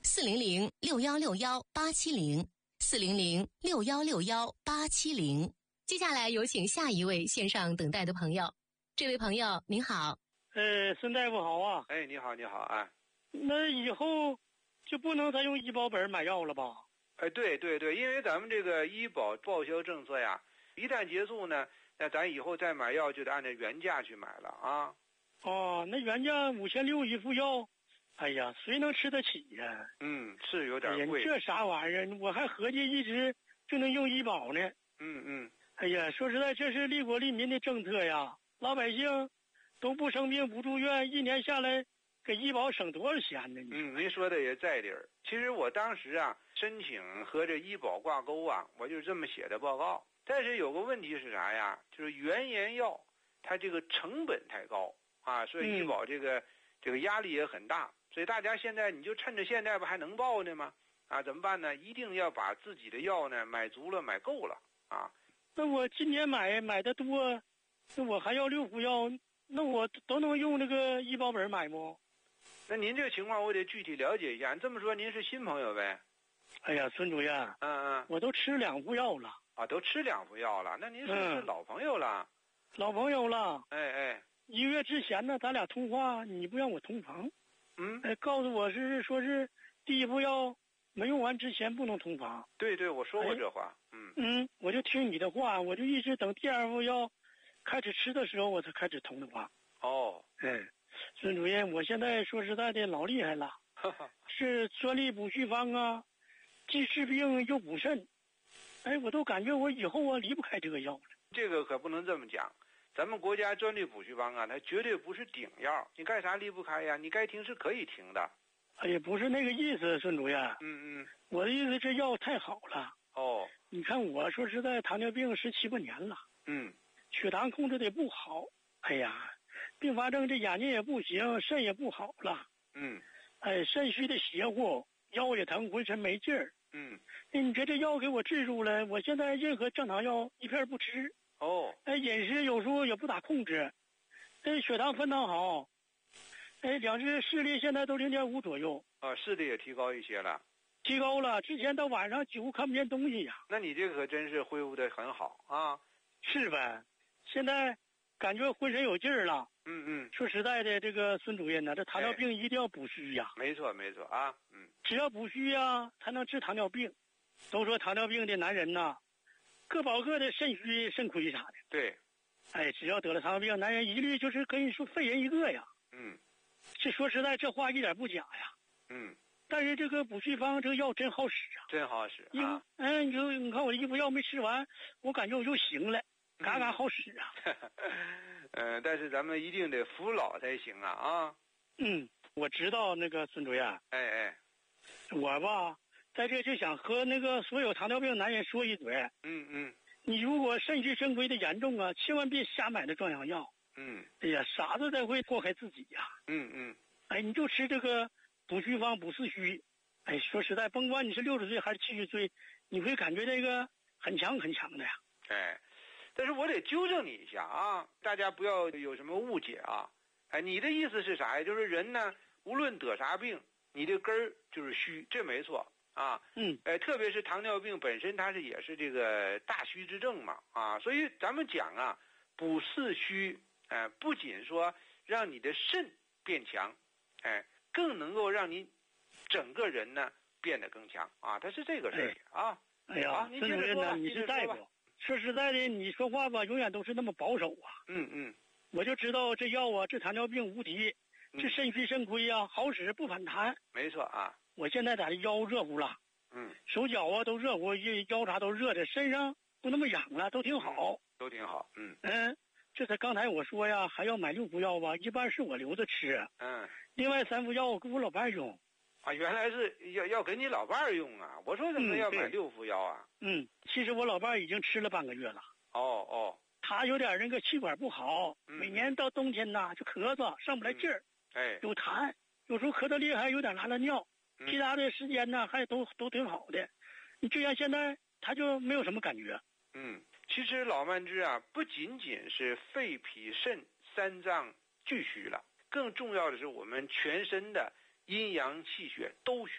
，400-6161-870，400-6161-870。接下来有请下一位线上等待的朋友。这位朋友您好。 孙大夫好啊。 你好啊。 那以后就不能再用医保本买药了吧？ 对，因为咱们这个医保报销政策呀，一旦结束呢，那咱以后再买药就得按照原价去买了啊。 哦，那原价5600一副药，哎呀，谁能吃得起呀？ 是有点贵。 这啥玩意儿？我还合计一直就能用医保呢。哎呀，说实在，这是利国利民的政策呀，老百姓都不生病不住院，一年下来给医保省多少钱呢？ 您说的也在理儿。其实我当时啊申请和这医保挂钩啊，我就这么写的报告。但是有个问题是啥呀？就是原研药它这个成本太高啊，所以医保这个压力也很大。所以大家现在你就趁着现在不还能报呢吗？啊，怎么办呢？一定要把自己的药呢买足了，买够了啊。 那我今年买的多，那我还要6副药，那我都能用那个医保本买不？ 那您这个情况我得具体了解一下。你这么说您是新朋友呗？ 哎呀，孙主任，我都吃2副药了。 啊，都吃2副药了，那您是老朋友了？ 老朋友了。 1 个月之前呢，咱俩通话，你不让我同房。告诉我说是第1副药没用完之前不能同房。 对，我说过这话。 我就听你的话，我就一直等第2副药开始吃的时候，我才开始同的话。孙主任，我现在说实在的老厉害了，是专利补虚方啊，既治病又补肾。我都感觉我以后离不开这个药了。 这个可不能这么讲，咱们国家专利补虚方啊，它绝对不是顶药，你干啥离不开呀？你该停是可以停的。 不是那个意思，孙主任。我的意思，这药太好了。你看我说实在，糖尿病17、8年了。血糖控制的不好。并发症这眼睛也不行，肾也不好了。肾虚的邪乎，腰也疼，浑身没劲儿。你这药给我治住了，我现在任何降糖药一片不吃。饮食有时候也不咋控制。血糖分糖好。两只视力现在都0.5左右。 视力也提高一些了。 提高了，之前到晚上几乎看不见东西呀。 那你这可真是恢复的很好啊。 是呗，现在感觉浑身有劲儿了。说实在的，这个孙主任呢，这糖尿病一定要补虚呀。 没错啊。 只要补虚呀，才能治糖尿病。都说糖尿病的男人呐，各保各的，肾虚肾亏啥的。 对。 只要得了糖尿病，男人一律就是可以说废人一个呀。这说实在，这话一点不假呀。但是这个补虚方这个药真好使啊。 真好使啊。 你看我1副药没吃完，我感觉我就行了。嘎好使啊。 但是咱们一定得服老才行啊。 我知道那个孙主任。我吧在这就想和那个所有糖尿病男人说一嘴。你如果肾虚肾亏的严重啊，千万别瞎买那壮阳药。傻子才会祸害自己呀。你就吃这个补虚方补四虚。说实在，甭管你是60岁还是70岁，你会感觉这个很强的呀。 但是我得纠正你一下啊，大家不要有什么误解啊。你的意思是啥呀？就是人呢，无论得啥病，你的根儿就是虚，这没错啊。特别是糖尿病本身它也是这个大虚之症嘛啊，所以咱们讲啊，补四虚，不仅说让你的肾变强，更能够让你整个人呢变得更强啊，它是这个事情啊。 孙主任呢，你是大夫。说实在的，你说话吧，永远都是那么保守啊。我就知道这药啊，治糖尿病无敌，治肾虚肾亏啊，好使不反弹。 没错啊。 我现在在腰热乎了。手脚啊都热乎，腰啥都热的，身上不那么痒了，都挺好。 都挺好。 这才刚才我说呀，还要买6副药吧，一般是我留着吃。另外3副药我给我老伴用。 原来是要给你老伴儿用啊！我说怎么要买6副药啊？ 其实我老伴儿已经吃了半个月了。他有点那个气管不好，每年到冬天呐就咳嗽，上不来劲儿。有痰，有时候咳得厉害，有点拉尿。其他的时间呢还都挺好的。你就像现在他就没有什么感觉。 其实老慢支啊，不仅仅是肺脾肾3脏俱虚了，更重要的是我们全身的阴阳气血都虚。